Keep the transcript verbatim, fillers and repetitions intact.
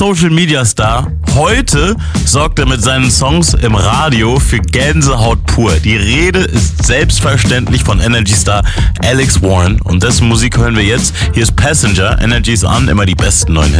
Social-Media-Star. Heute sorgt er mit seinen Songs im Radio für Gänsehaut pur. Die Rede ist selbstverständlich von Energy-Star Alex Warren und dessen Musik hören wir jetzt. Hier ist Passenger, Energy ist an, immer die besten neuen Hits.